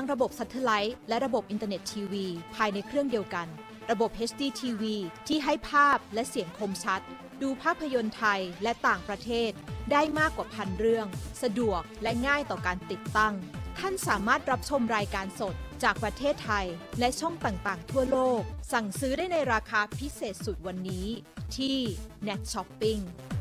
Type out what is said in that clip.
งระบบซัตเทไลท์และระบบอินเทอร์เน็ตทีวีภายในเครื่องเดียวกันระบบ HD TV ที่ให้ภาพและเสียงคมชัดดูภาพยนตร์ไทยและต่างประเทศได้มากกว่า1,000 เรื่องสะดวกและง่ายต่อการติดตั้งท่านสามารถรับชมรายการสดจากประเทศไทยและช่องต่างๆทั่วโลกสั่งซื้อได้ในราคาพิเศษสุดวันนี้ที่ Net Shopping